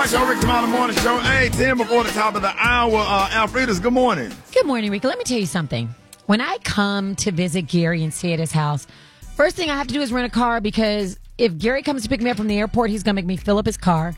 Show, Rick Tomorrow Morning Show. Hey, 10 before the top of the hour. Alfreda's, good morning. Good morning, Rico. Let me tell you something. When I come to visit Gary and stay at his house, first thing I have to do is rent a car because if Gary comes to pick me up from the airport, he's going to make me fill up his car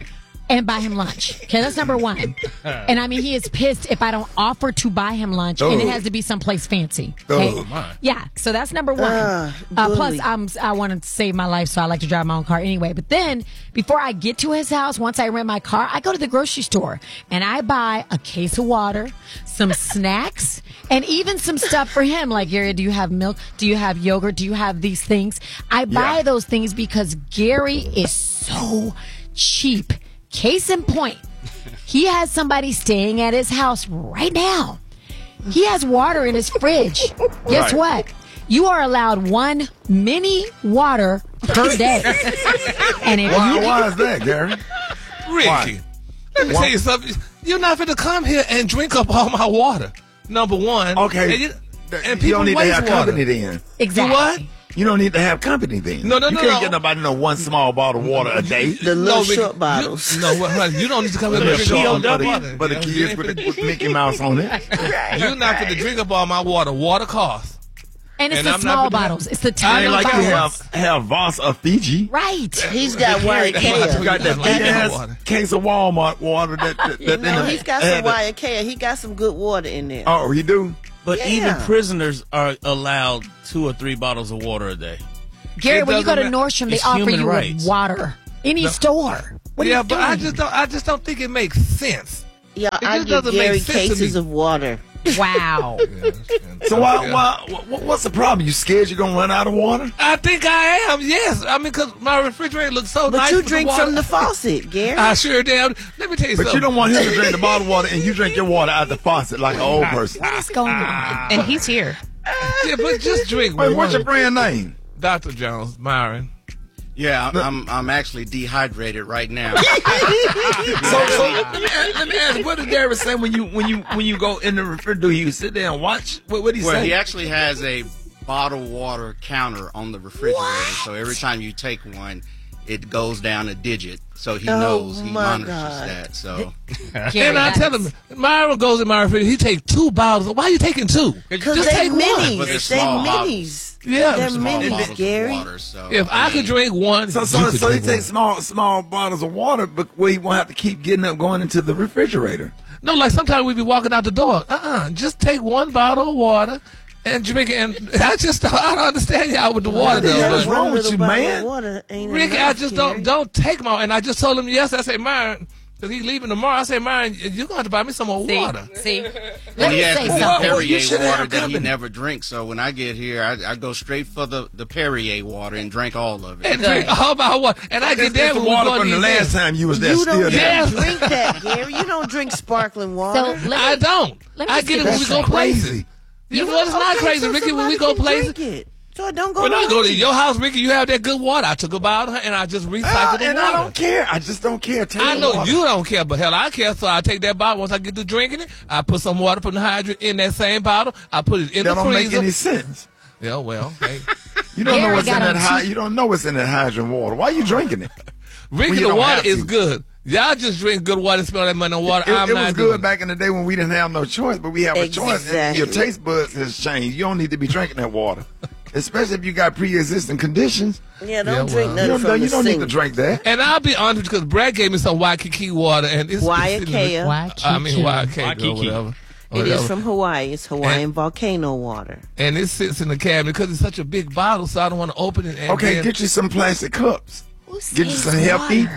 and buy him lunch. Okay, that's number one. And I mean, he is pissed if I don't offer to buy him lunch, and it has to be someplace fancy. Okay? Yeah, so that's number one. Plus, I want to save my life, so I like to drive my own car anyway. But then, before I get to his house, once I rent my car, I go to the grocery store, and I buy a case of water, some snacks, and even some stuff for him. Like, Gary, do you have milk? Do you have yogurt? Do you have these things? I buy those things because Gary is so cheap. Case in point, he has somebody staying at his house right now. He has water in his fridge. Guess what? You are allowed one mini water per day. And if why is that, Gary? Ricky, let me tell you something. You're not going to come here and drink up all my water. Number one. Okay. And you don't need to have water. company then. Exactly. You what? You don't need to have company then. No. You can't get nobody one small bottle of water a day. The little short bottles. You don't need to come here and drink all my water. But the kids with Mickey Mouse on it. You're not going to drink up all my water. Water costs. And it's the small bottles. It's the tiny bottles. bottles. You have Voss or Fiji. Right. He's got Waiakea. You got that big ass case of Walmart water. He's got some Waiakea. He got some good water in there. Oh, he do? But even prisoners are allowed 2 or 3 bottles of water a day. Gary, when you go to Nordstrom, they offer you water. Any store. What but I just don't think it makes sense. Yeah, I give Gary cases of water. Wow. So what's the problem? You scared you're gonna run out of water? I think I am. Yes, I mean, because my refrigerator looks so nice. But you drink from the faucet, Gary. I sure do. Let me tell you something. But you don't want him to drink the bottled water, and you drink your water out the faucet like an old person. What is going on? And he's here. Yeah, but just drink. Wait, what's your brand name? Dr. Jones, Myron. Yeah, I'm actually dehydrated right now. So let me ask, what did Gary say when you go in the refrigerator? Do you sit there and watch? What did he say? Well, he actually has a bottled water counter on the refrigerator, so every time you take one, it goes down a digit. So he knows, he monitors that. So, and I tell him, Myron goes in my refrigerator. He takes 2 bottles. Why are you taking 2? Because just take minis. one. They're minis. Yeah, they're minis, Gary. Water, so, if I could drink one, so he takes small bottles of water, but he won't have to keep getting up going into the refrigerator. No, like sometimes we be walking out the door. Just take 1 bottle of water and drink it. And I don't understand y'all with the water. What's wrong with you, man? Ricky, I just don't take my. And I just told him yes. I said, Myron, because he's leaving tomorrow. I said, Myron, you're going to have to buy me some more water. See? Let me say something. Perrier water that he never drinks. So when I get here, I go straight for the Perrier water and drink all of it. And drink all my water. And I get there with water from the last time you was there. You don't drink that, Gary. You don't drink sparkling water. I don't. I get it when we go places. You know, it's not crazy, Ricky. When we go places. So don't go. When I go to your house, Ricky, you have that good water. I took a bottle and I just recycled the water. And I don't care. I just don't care. I know you don't care, but hell, I care. So I take that bottle. Once I get to drinking it, I put some water from the hydrant in that same bottle. I put it in the freezer. That don't make any sense. Yeah, well, hey. You don't know what's in that. You don't know what's in that hydrant water. Why are you drinking it? Ricky, the water is good. Y'all just drink good water and spend that money on water. It was good back in the day when we didn't have no choice, but we have a choice. And your taste buds has changed. You don't need to be drinking that water. Especially if you got pre-existing conditions. Yeah, don't drink nothing from the You don't need to drink that. And I'll be honest because Brad gave me some Waikiki water. And it's Waiakea. Waikiki or whatever. It is from Hawaii. It's Hawaiian volcano water. And it sits in the cabinet because it's such a big bottle, so I don't want to open it. Okay, get you some plastic cups. Get you some healthy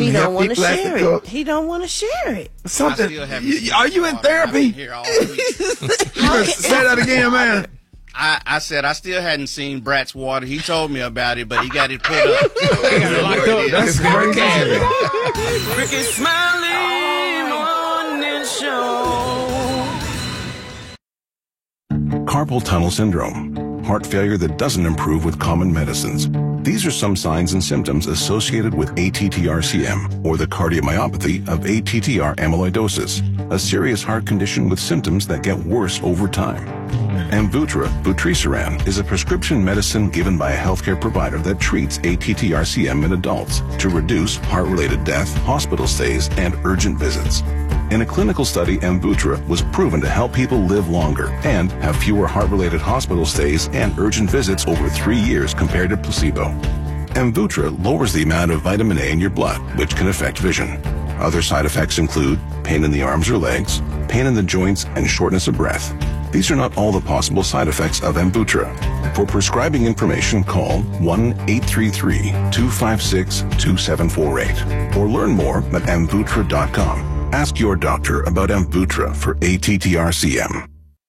plastic cups. He don't want to share it. Something. Are you in therapy? Say that again, man. I said I still hadn't seen Brat's water. He told me about it, but he got it put up. That's crazy. Ricky Smiley Morning Show. Carpal tunnel syndrome. heart failure that doesn't improve with common medicines. These are some signs and symptoms associated with ATTR-CM, or the cardiomyopathy of ATTR amyloidosis, a serious heart condition with symptoms that get worse over time. Amvuttra, vutrisiran, is a prescription medicine given by a healthcare provider that treats ATTR-CM in adults to reduce heart-related death, hospital stays, and urgent visits. In a clinical study, Amvuttra was proven to help people live longer and have fewer heart-related hospital stays and urgent visits over 3 years compared to placebo. Amvuttra lowers the amount of vitamin A in your blood, which can affect vision. Other side effects include pain in the arms or legs, pain in the joints, and shortness of breath. These are not all the possible side effects of Amvuttra. For prescribing information, call 1-833-256-2748 or learn more at amvuttra.com. Ask your doctor about Amvuttra for ATTR-CM.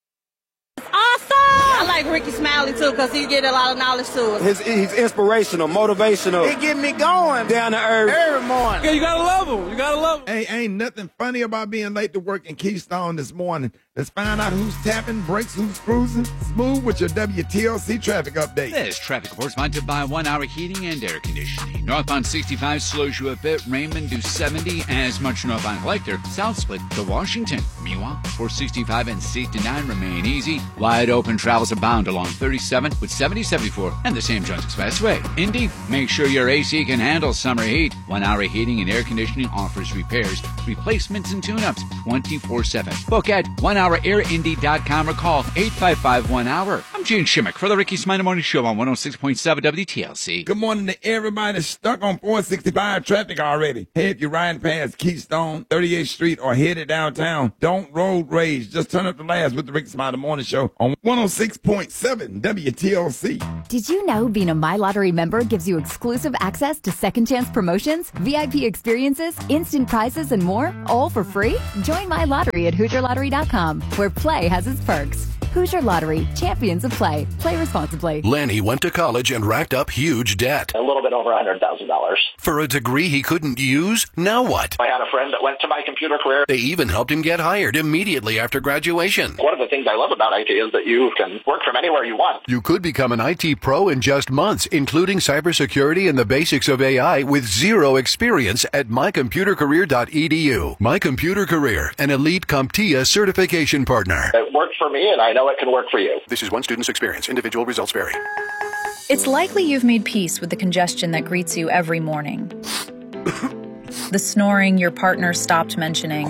I like Ricky Smiley too because he get a lot of knowledge to us. He's inspirational, motivational. He get me going Down to earth. every morning. Yeah, you gotta love him. You gotta love him. Hey, ain't nothing funny about being late to work in Keystone this morning. Let's find out who's tapping, brakes, who's cruising. Smooth with your WTLC traffic update. This traffic report is sponsored by 1 Hour Heating and Air Conditioning. Northbound 65 slows you a bit. Raymond to 70 as much northbound collector. South Split to Washington. Meanwhile, 465 and 69 remain easy. Wide open travels abound along 37 with 70, 74 and the Sam Jones Expressway. Indy, make sure your AC can handle summer heat. 1 Hour Heating and Air Conditioning offers repairs, replacements, and tune-ups 24/7. Book at 1HourAirIndy.com or call 855-1HOUR. I'm Gene Shimmick for the Ricky Smiley Morning Show on 106.7 WTLC. Good morning to everybody stuck on 465 traffic already. Hey, if you're riding past Keystone, 38th Street, or headed downtown, don't road rage. Just turn up the last with the Ricky Smiley Morning Show on 106.7 WTLC. Did you know being a My Lottery member gives you exclusive access to second chance promotions, VIP experiences, instant prizes, and more, all for free? Join My Lottery at HoosierLottery.com, where play has its perks. Hoosier Lottery, champions of play. Play responsibly. Lenny went to college and racked up huge debt. A little bit over $100,000. For a degree he couldn't use? Now what? I had a friend that went to My Computer Career. They even helped him get hired immediately after graduation. One of the things I love about IT is that you can work from anywhere you want. You could become an IT pro in just months, including cybersecurity and the basics of AI with zero experience at mycomputercareer.edu. My Computer Career, an elite CompTIA certification partner. It worked for me, and I know it can work for you. This is one student's experience. Individual results vary. It's likely you've made peace with the congestion that greets you every morning. The snoring your partner stopped mentioning.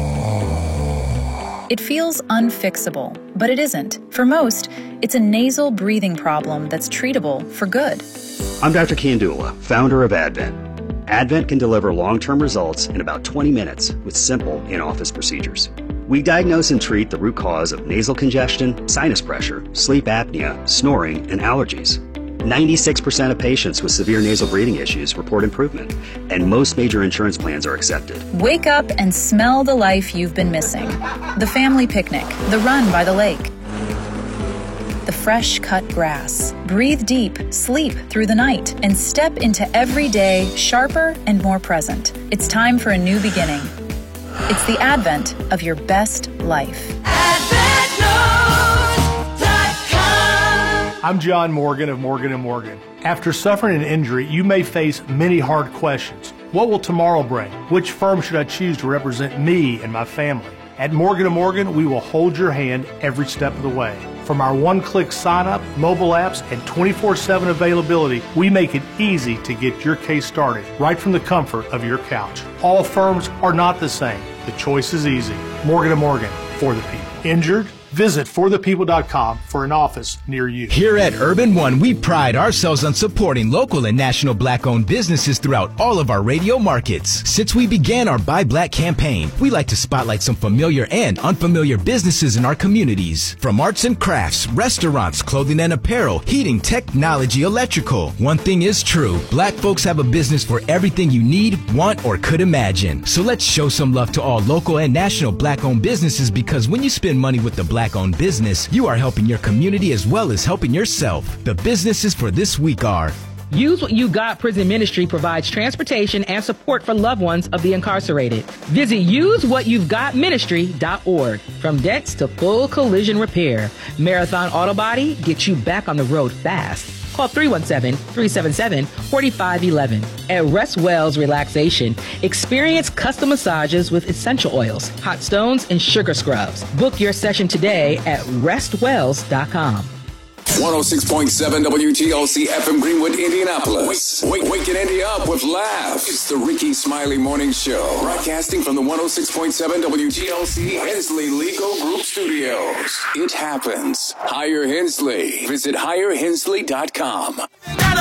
It feels unfixable, but it isn't. For most, it's a nasal breathing problem that's treatable for good. I'm Dr. Kandula, founder of Advent. Advent can deliver long-term results in about 20 minutes with simple in-office procedures. We diagnose and treat the root cause of nasal congestion, sinus pressure, sleep apnea, snoring, and allergies. 96% of patients with severe nasal breathing issues report improvement, and most major insurance plans are accepted. Wake up and smell the life you've been missing. The family picnic, the run by the lake, the fresh cut grass. Breathe deep, sleep through the night, and step into every day sharper and more present. It's time for a new beginning. It's the advent of your best life. I'm John Morgan of Morgan & Morgan. After suffering an injury, you may face many hard questions. What will tomorrow bring? Which firm should I choose to represent me and my family? At Morgan & Morgan, we will hold your hand every step of the way. From our one-click sign-up, mobile apps, and 24/7 availability, we make it easy to get your case started right from the comfort of your couch. All firms are not the same. The choice is easy. Morgan & Morgan, for the people. Injured? Visit forthepeople.com for an office near you. Here at Urban One, we pride ourselves on supporting local and national Black-owned businesses throughout all of our radio markets. Since we began our Buy Black campaign, we like to spotlight some familiar and unfamiliar businesses in our communities. From arts and crafts, restaurants, clothing and apparel, heating, technology, electrical. One thing is true, Black folks have a business for everything you need, want, or could imagine. So let's show some love to all local and national Black-owned businesses, because when you spend money with the Black-owned business, you are helping your community as well as helping yourself. The businesses for this week are Use What You Got Prison Ministry provides transportation and support for loved ones of the incarcerated. Visit usewhatyouvegotministry.org. From dents to full collision repair, Marathon Auto Body gets you back on the road fast. Call 317-377-4511. At Rest Wells Relaxation, experience custom massages with essential oils, hot stones, and sugar scrubs. Book your session today at restwells.com. 106.7 WTLC FM Greenwood, Indianapolis. Waking Indy up with laughs. It's the Ricky Smiley Morning Show. Broadcasting from the 106.7 WTLC Hensley Legal Group Studios. It happens. Hire Hensley. Visit hirehensley.com.